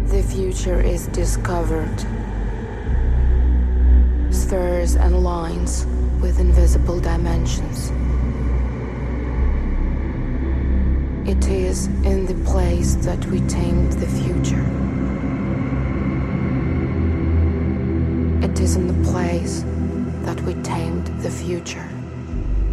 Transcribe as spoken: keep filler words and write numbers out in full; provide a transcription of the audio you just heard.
the future is discovered. Spheres and lines with invisible dimensions. It is in the place that we tamed the future. It is in the place that we tamed the future.